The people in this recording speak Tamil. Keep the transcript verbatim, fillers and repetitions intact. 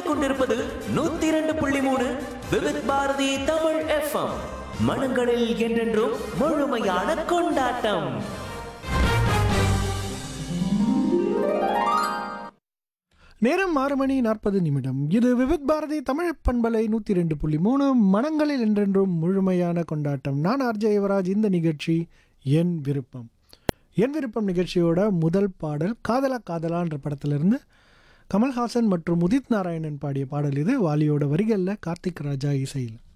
கேட்டுக்கொண்டிருப்பது நூத்தி இரண்டு புள்ளி மூணு விவித் பாரதி தமிழ் எஃப்எம். மனங்களில் என்றென்றும் முழுமையான கொண்டாட்டம். நேரம் ஆறு மணி நாற்பது நிமிடம். இது விவித் பாரதி தமிழ் பண்பலை நூற்றி ரெண்டு புள்ளி மூணு மனங்களில் என்றென்றும் முழுமையான கொண்டாட்டம். நான் ஆர்ஜே யுவராஜ். இந்த நிகழ்ச்சி என் விருப்பம். என் விருப்பம் நிகழ்ச்சியோட முதல் பாடல் காதலா காதலான்ற படத்திலிருந்து கமல்ஹாசன் மற்றும் உதித் நாராயணன் பாடிய பாடல் இது. வாலியோட வரிகளில் கார்த்திக் ராஜா இசையில்.